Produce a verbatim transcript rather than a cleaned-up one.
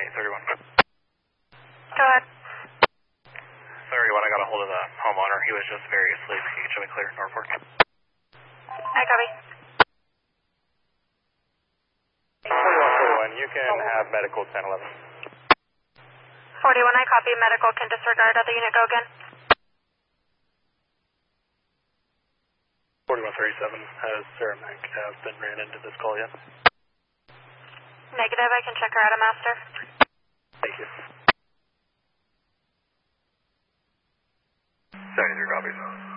eight thirty-one. Go ahead. thirty-one, I got a hold of the homeowner. He was just very asleep. He can show me clear, Norfolk. I copy. forty-one, forty-one, you can have medical ten eleven. forty-one, I copy. Medical can disregard. Other unit, go again. forty-one thirty-seven, has Sarah Mack have been ran into this call yet? Negative, I can check her out of master. Thank you. seventy-three copies.